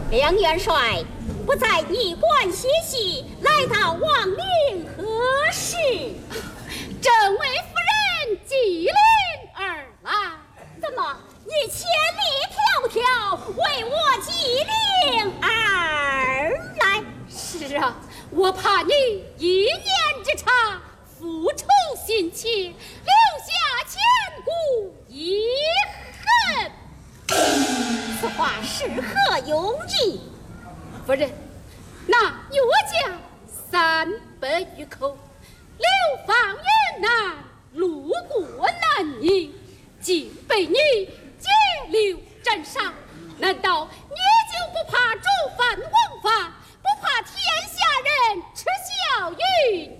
梁元帅不在驿馆歇息，来到王陵何事？ 正为夫人祭灵而来。 怎么你千里迢迢为我祭灵而来？ 是啊，我怕你一念之差，复仇心切，留下千古遗恨。 此话是何用意？ 夫人，那岳家300余口，流放云南，路过南宁，竟被你截留斩杀，难道你就不怕诸犯枉法，不怕天下人耻笑于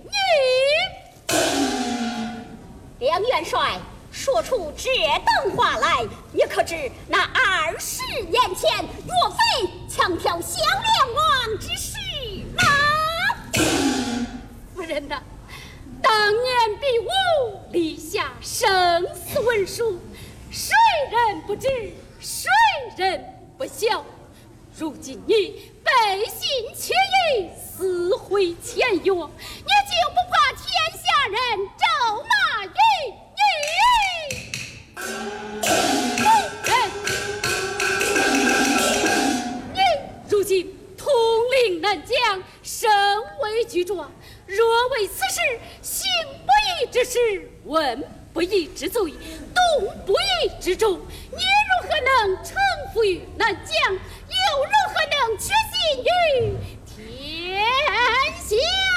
你？ 梁元帅说出这等话来，你可知那20年前岳飞强挑降梁王之事吗？ 夫人呐，当年比武立下生死文书，谁人不知，谁人不晓？如今你背信弃义，撕毁前约，你就不怕天下人咒骂于你？你如今统领南疆，身为局长，若为此事行不义之事，问不义之罪，动不义之众，你如何能臣服于南疆，又如何能屈心于天下？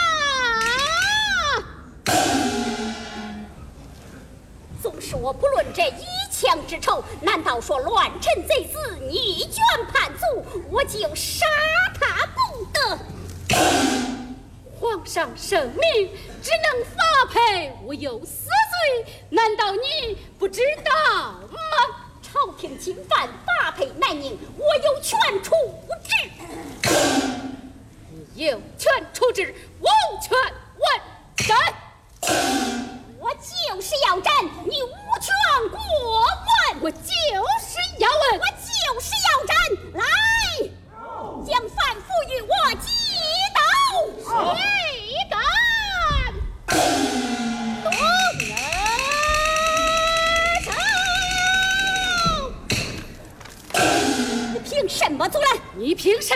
纵使我不论这一墙之仇，难道说乱臣贼子逆卷叛族，我就杀他不得？ 皇上圣明，只能发配，无有死罪，难道你不知道吗？ 朝廷侵犯，发配南宁，我有权处置。 你有权处置，无权问斩。 我就是要斩，你无权过问。 我就是要问， 我就是要斩。来，将犯赋予我击倒。谁敢？动手！你凭什么阻拦？ 你凭什